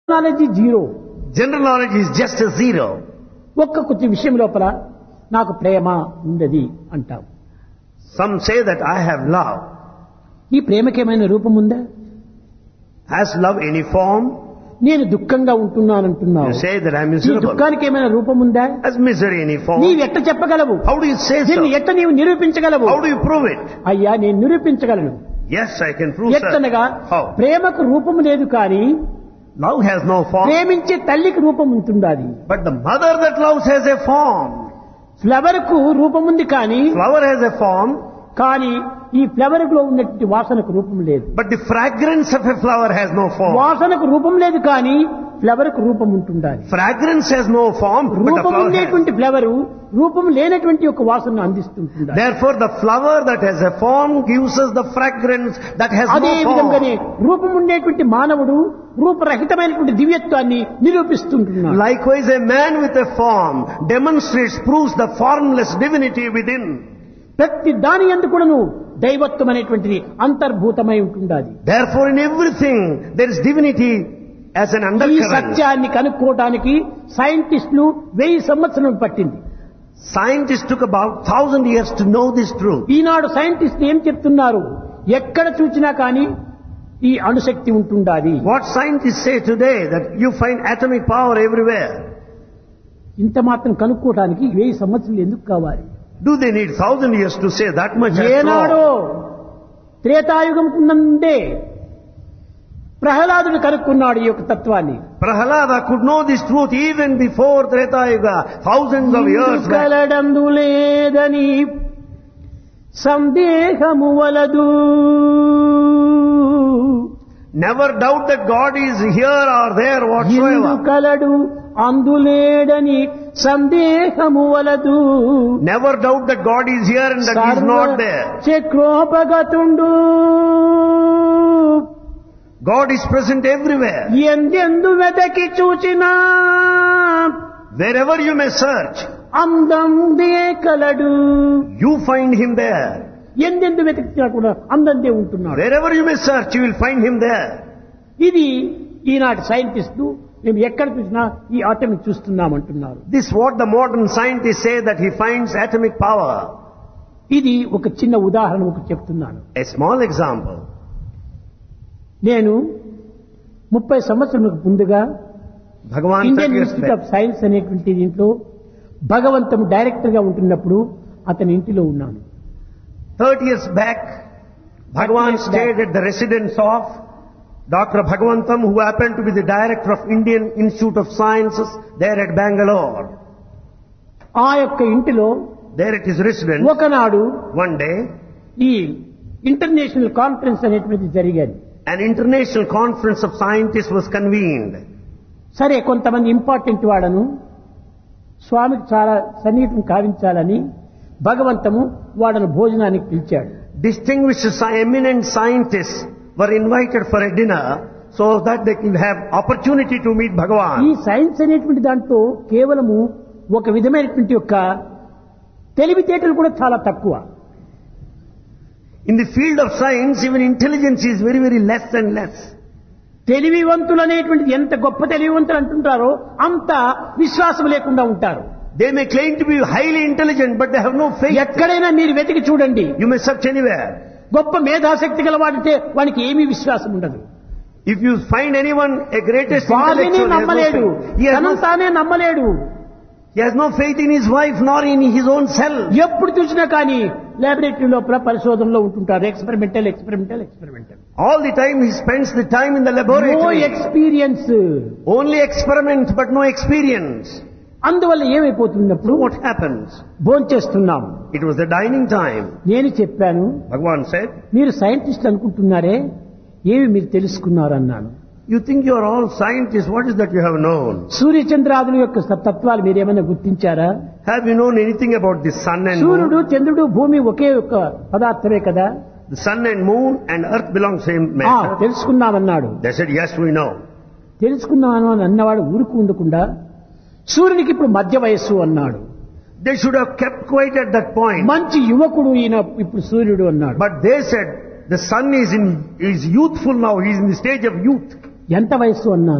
Knowledge zero. General knowledge is just a zero. ఒక్క కొంచెం విషయం లోపల నాకు ప్రేమ ఉండది అంటాం. Some say that I have love. ఈ ప్రేమకేమైనా రూపం ఉందా? Has love any form? నేను దుఃఖంగా ఉంటున్నానంటున్నావు. You say that I am ఈ miserable. దుఃఖానికి ఏమైనా రూపం ఉందా? Has misery any form? నీవు ఎట్ట చెప్పగలవు? How do you say so? దీన్ని ఎట్ట నీవు నిరూపించగలవు? How do you prove it? అయ్యా నేను నిరూపించగలను. Yes, I can prove, sir. ఎట్టనగా How? ప్రేమకు రూపం లేదు కానీ Love has no form. ప్రేమించే తల్లికి రూపం ఉంటుండాది. But the mother that loves has a form. Flower కు రూపం ఉంది కానీ Flower has a form, ఈ ఫ్లవర్ లో ఉన్నటువంటి వాసనకు రూపం లేదు. but the fragrance of a flower has no form. వాసనకు రూపం లేదు కానీ ఫ్లవర్ కు రూపం ఉంటుండాలి. Fragrance has no form, but the రూపం flower has. ఉండేటువంటి ఫ్లవర్ రూపం లేనటువంటి ఒక వాసనను అందిస్తుంటుంది. Therefore, the flower that has a form gives us the fragrance that has అదే no విధంగానే form. రూపం ఉండేటువంటి మానవుడు రూపరహితమైనటువంటి దివ్యత్వాన్ని నిరూపిస్తుంటున్నాడు. Likewise, a man with a form demonstrates, proves the formless divinity within. ప్రతి దాని యందు కూడాను దైవత్వం అనేటువంటిది అంతర్భూతమై ఉంటుండాలి. Therefore, in everything there is divinity as an ఈ undercurrent. సత్యాన్ని కనుక్కోవడానికి సైంటిస్టులు 1000 సంవత్సరాలు పట్టింది. Scientists took about 1000 years to know this truth. ఈనాడు సైంటిస్టులు ఏం చెప్తున్నారు? ఎక్కడ చూసినా కానీ ఈ అణుశక్తి ఉంటుండాలి. What scientists say today, that you find atomic power everywhere. ఇంత మాత్రం కనుక్కోవడానికి 1000 సంవత్సరాలు ఎందుకు కావాలి? Do they need 1000 years to say that much? ఏనాడో త్రేతాయుగం నుండే ప్రహ్లాదుడు కనుక్కున్నాడు ఈ యొక్క తత్వాన్ని. Prahalada could know this truth even before Treta Yuga, thousands of years back. కలడందు లేదని సందేహము వలదు. Never doubt that God is here or there whatsoever. కలడు అందులేడని సందేహము వలదు. Never doubt that God is here and that He is not there. చక్రోపగతుండు God is present everywhere. ఎందెందు వెతకి చూచినా Wherever you may search, అందందే కలడు. you find Him there. ఎందెందు వెతికినా కూడా అందందే ఉంటున్నాడు. Wherever you may search, you will find Him there. ఇది ఈనాటి సైంటిస్టులు మేము ఎక్కడ చూసినా ఈ atomic చూస్తున్నామంటున్నారు. This is what the modern scientists say, that he finds atomic power. ఇది ఒక చిన్న ఉదాహరణ ఒకటి చెప్తున్నాను. A small example. నేను 30 సంవత్సరాలకు ముందుగా Bhagavan Indian 30 years institute back. Of science అనేటువంటి దీంట్లో భగవంతం డైరెక్టర్ గా ఉంటున్నప్పుడు అతని ఇంటిలో ఉన్నాను. 30 years back, Bhagavan stayed at the residence of Dr. Bhagavantam, who happened to be the director of Indian Institute of Sciences there at Bangalore. ఆ యొక్క ఇంటిలో There at his residence, ఒకనాడు one day, ఈ ఇంటర్నేషనల్ కాన్ఫరెన్స్ అనేటువంటిది జరిగేది. an international conference of scientists was convened. సరే కొంతమంది important వాడను స్వామికి చాలా సన్నిహితం కావించాలని భగవంతము వాడను భోజనానికి పిలిచాడు. Distinguished eminent scientists were invited for a dinner so that they can have opportunity to meet ఈ Bhagavan. సైన్స్ అనేటువంటి దాంట్లో కేవలము ఒక విధమైనటువంటి యొక్క తెలివితేటలు కూడా చాలా తక్కువ. In the field of science, even intelligence is very, very less and less. తెలివివంతులు అనేటువంటిది ఎంత గొప్ప తెలివివంతులు అంటుంటారో అంత విశ్వాసం లేకుండా ఉంటారు. They may claim to be highly intelligent, but they have no faith. ఎక్కడైనా మీరు వెతికి చూడండి, You may search anywhere. గొప్ప మేధాశక్తి గలవాడితే వానికి ఏమీ విశ్వాసం ఉండదు. If you find anyone a greatest వారిని intellectual, నమ్మలేడు, he has no తనను తానే నమ్మలేడు. He has no faith in his wife nor in his own self. ఎప్పుడు చూసినా కానీ లాబొరేటరీ లోపల పరిశోధనలో ఉంటుంటారు. Experimental. All the time he spends the time in the no laboratory. Experience. Only experiment but no experience. అందువల్ల ఏమైపోతున్నప్పుడు So what happens? భోంచేస్తున్నాం. It was the dining time. నేను చెప్పాను, Bhagavan said, మీరు సైంటిస్ట్ అనుకుంటున్నారే, ఏమి మీరు తెలుసుకున్నారన్నాను. you think you are all scientists, what is that you have known? సూర్యచంద్రాదుల యొక్క తత్వాలు మీరేమైనా గుర్తించారా? Have you known anything about the sun and సూర్యుడు moon? చంద్రుడు భూమి ఒకే ఒక పదార్థమే కదా. The sun and moon and earth belong to same matter. తెలుసుకున్నామన్నాడు. They said, yes, we know. తెలుసుకున్నాను అని అన్నవాడు ఊరుకు ఉండకుండా సూర్యునికి ఇప్పుడు మధ్య వయస్సు అన్నాడు. They should have kept quiet at that point. మంచి యువకుడు ఈయన ఇప్పుడు సూర్యుడు అన్నాడు. But they said, the sun is youthful now, he is in the stage of youth. ఎంత వయస్సు అన్నాను.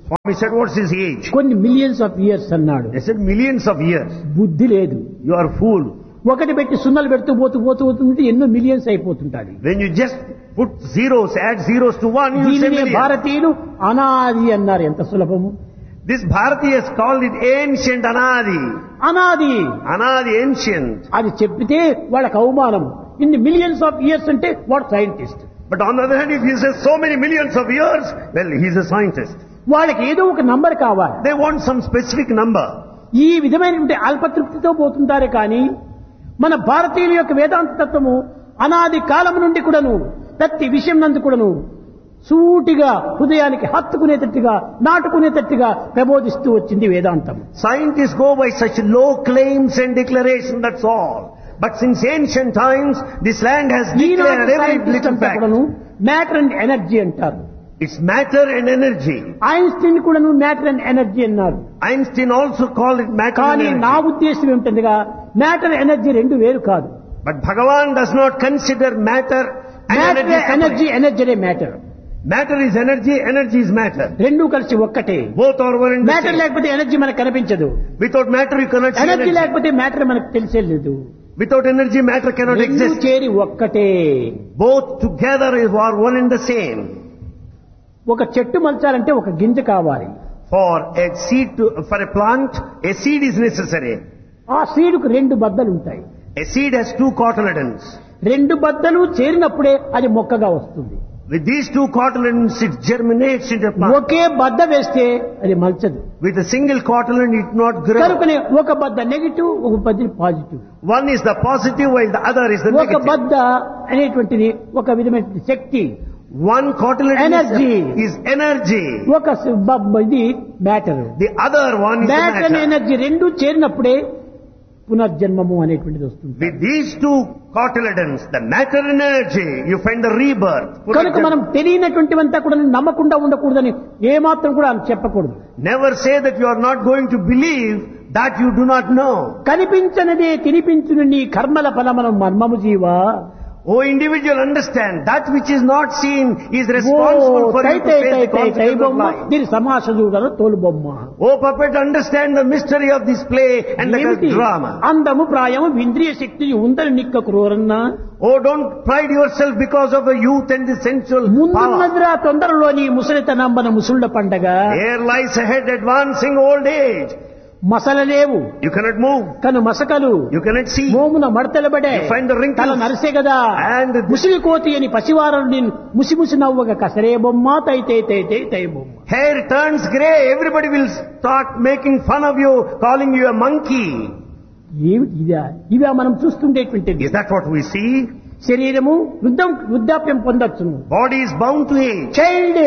Swami said, what's his age? కొన్ని మిలియన్స్ ఆఫ్ ఇయర్స్ అన్నాడు. They said, millions of years. బుద్ధి లేదు. You are fool. ఒకటి పెట్టి సున్నాలు పెడుతూ పోతుంటే ఎన్నో millions అయిపోతుంటాయి. When you just put zeros, add zeros to one, you say దీనినే million. భారతీయులు అనాది అన్నారు. ఎంత సులభము. This Bharatiyas called it ancient Anadi. అనాది Anadi, ancient. అది చెప్పితే వాళ్ళకి అవమానం. ఇన్ని మిలియన్స్ ఆఫ్ ఇయర్స్ అంటే వాడు scientist. But on the other hand, if he says so many millions of years, well, he's a scientist. వాళ్ళకి ఏదో ఒక నంబర్ కావాలి. They want some specific number. ఈ విధమైనటువంటి అల్పతృప్తితో పోతుంటారే కానీ మన భారతీయుల యొక్క వేదాంత తత్వము అనాది కాలం నుండి కూడాను ప్రతి విషయం నందు కూడాను సూటిగా హృదయానికి హత్తుకునేటట్టుగా నాటుకునేటట్టుగా ప్రబోధిస్తూ వచ్చింది వేదాంతం. Scientists go by such low claims and declaration, that's all. But since ancient times, this land has declared every little fact. Matter and energy అంటారు. It's matter and energy. Einstein కూడాను మ్యాటర్ అండ్ ఎనర్జీ అన్నారు. Einstein also called it matter and కానీ నా energy. ఉద్దేశం ఏమిటందిగా matter energy రెండు వేరు కాదు. But Bhagavan does not consider matter and energy energy separate. ఎనర్జీనే matter. Matter is energy, energy is matter. రెండు కలిసి ఒక్కటే. Both are one and the matter same. లేకపోతే ఎనర్జీ మనకు కనిపించదు. Without matter you cannot see energy energy. లేకపోతే matter మనకు తెలిసేలేదు. Without energy, matter cannot రెండు exist. చేరి ఒక్కటే. Both together are one and the same. ఒక చెట్టు మలచాలంటే ఒక గింజ కావాలి. For a plant, a seed is necessary. ఆ సీడుకు రెండు బద్దలు ఉంటాయి. A seed has two cotyledons. రెండు బద్దలు చేరినప్పుడే అది మొక్కగా వస్తుంది. With these two cotyledons, it germinates into a plant. ఒకే బద్ద వేస్తే అది మలచదు. With a single cotyledon, it not grow. కనుకనే ఒక బద్ద నెగిటివ్, ఒక బద్ద positive. One is the positive, while the other is the ఒక negative. బద్ద అనేటువంటిది ఒక విధమైన శక్తి. One cotyledon Energy. is energy. ఒక ఇది matter. The other one is the matter and matter. Energy రెండు చేరినప్పుడే పునర్జన్మము అనేటువంటిది వస్తుంది. With these two cotyledons, the matter and energy, you find the rebirth. కనుక మనం తెలియనటువంటివంతా కూడా నమ్మకుండా ఉండకూడదని ఏమాత్రం కూడా చెప్పకూడదు. Never say that you are not going to believe that you do not know. కనిపించనిదే తినిపించును నీ కర్మల ఫలమను మర్మము జీవా. Oh individual, understand that which is not seen is responsible for you to face the consequences of life. దీని సమాసజుడను తోలు బొమ్మ. Oh puppet, understand the mystery of this play and the ఏమిటి? drama. అందము ప్రాయము ఇంద్రియ శక్తి ఉందని నిక్క క్రూరన్నా. Oh, don't pride yourself because of the youth and the sensual power. ముందున్నదిరా తొందరలోని ముసలితనంబన ముసుళ్ళ పండగ. Here lies ahead advancing old age. మసలలేవు You cannot move. కను మసకలు You cannot see. మోమున మడతలబడే You find the wrinkles. తల నరిసే కదా. And the- ముసిలి కోతి అని పసివారను నేను ముసిముసి నవ్వగా కసరే బొమ్మ తై తై తై తై తై బొమ్మ. Hair turns grey. Everybody will start making fun of you, calling you a monkey. ఏమిటి ఇదా? ఇవా మనం చూస్తుండేటువంటిది. Is that what we see? శరీరము వృద్ధాప్యం పొందొచ్చును. Body is bound to age. Child,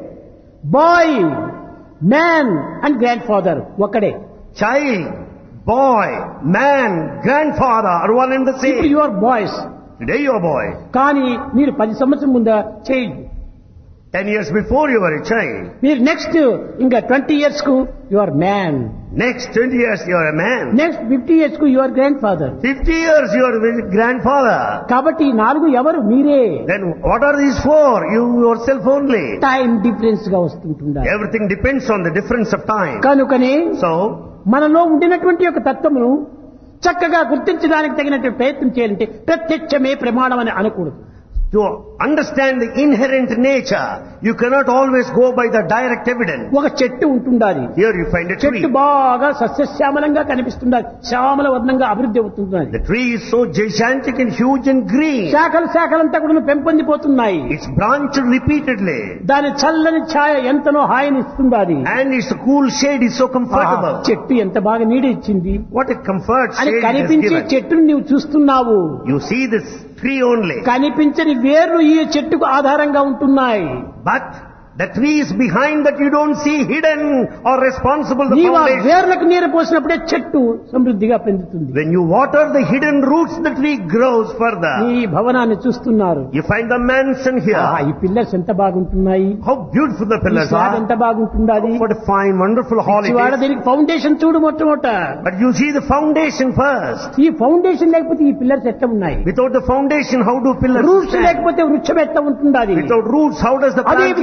bye, man and grand father ఒక్కడే. Child, boy, man, grandfather are one and the ఇప్పుడు same. You are boys. Today you are boy. కానీ మీరు 10 సంవత్సరం ముందు child. 10 years before you were a child. మీరు next ఇంకా 20 years కు you are man. Next 20 years you are a man. Next 50 years కు you are grand father. 50 years you are a grandfather. కాబట్టి ఈ 4 ఎవరు? మీరే. Then what are these for? You yourself only. Time difference గా వస్తుంటుండాలి. Everything depends on the difference of time. కనుకనే So, మనలో ఉండినటువంటి యొక్క తత్వమును చక్కగా గుర్తించడానికి తగినటువంటి ప్రయత్నం చేయాలంటే ప్రత్యక్షమే ప్రమాణం అని అనకూడదు. to understand the inherent nature, you cannot always go by the direct evidence. ఒక చెట్టు ఉంటుండాలి. Here you find a tree. చెట్టు బాగా సస్యశ్యామలంగా కనిపిస్తుండాలి. శ్యామల వర్ణంగా అభివృద్ధి అవుతుండాలి. The tree is so gigantic and huge and green. శాఖలంతా కూడా పెంపొందిపోతున్నాయి. It's branched repeatedly. దాని చల్లని ఛాయ ఎంతనో హాయిని ఇస్తుండాలి. And its cool shade is so comfortable. చెట్టు ఎంత బాగా నీడ ఇచ్చింది What a comfort అని shade it has కనిపించే given. చెట్టును నీవు చూస్తున్నావు. You see this tree only. కనిపించని వేర్లు ఈ చెట్టుకు ఆధారంగా ఉంటున్నాయి. But the tree is behind that you don't see, hidden or responsible the నీవు ఆ foundation. వేర్లకు నీరు పోసినప్పుడే చెట్టు సమృద్ధిగా పెంచుతుంది. When you water the hidden roots, the tree grows further. ఈ భవనాన్ని చూస్తున్నారు. You find the mansion here. ఈ పిల్లర్స్ ఎంత బాగుంటున్నాయి. How beautiful the pillars slab are. ఎంత బాగుంటుండాలి. What a fine, wonderful hall it ఇవాళ is. దీనికి ఫౌండేషన్ చూడు మొట్టమొదట. But you see the foundation first. ఈ ఫౌండేషన్ లేకపోతే ఈ పిల్లర్స్ ఎట్లా ఉన్నాయి. Without the foundation, how do pillars roots stand? లేకపోతే వృక్షం ఎట్లా ఉంటుండాలి. Without roots, how does the అదే plant విధంగానే live?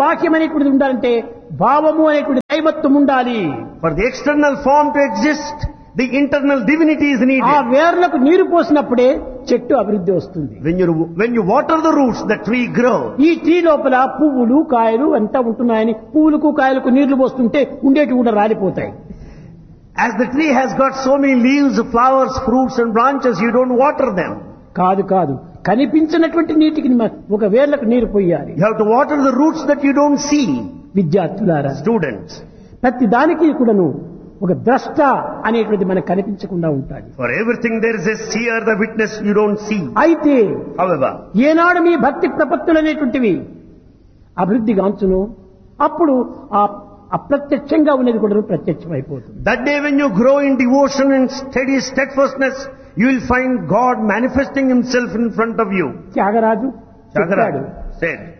బాహ్యం అనేటువంటిది ఉండాలంటే భావము అనేటువంటి దైవత్వం ఉండాలి. For the external form to exist, the internal divinity is ఆ needed. వేర్లకు నీరు పోసినప్పుడే చెట్టు అభివృద్ధి వస్తుంది. When you water the roots, the tree grows. ఈ ట్రీ లోపల పువ్వులు కాయలు అంతా ఉంటున్నాయని పువ్వులకు కాయలకు నీళ్లు పోస్తుంటే ఉండేటి కూడా రాలిపోతాయి. As the tree has got so many leaves, flowers, fruits and branches, you don't water them. కాదు కాదు కనిపించినటువంటి నీటికి ఒక వేర్లకు నీరు పోయాలి. You have to water the roots that you don't see. విద్యార్థులారా, Students, ప్రతి దానికి కూడాను ఒక ద్రష్ట అనేటువంటిది మనకు కనిపించకుండా ఉంటుంది. for everything there is a seer, the witness you don't see. అయితే However, ఏనాడు మీ భక్తి ప్రపత్తులు అనేటువంటివి అభివృద్ధి గాంచును అప్పుడు ఆ అప్రత్యక్షంగా ఉన్నది కూడా ప్రత్యక్షమైపోతుంది. that day when you grow in devotion and steady steadfastness, you will find God manifesting himself in front of you. Tyagaraju చెప్పాడు, Chagaraj said,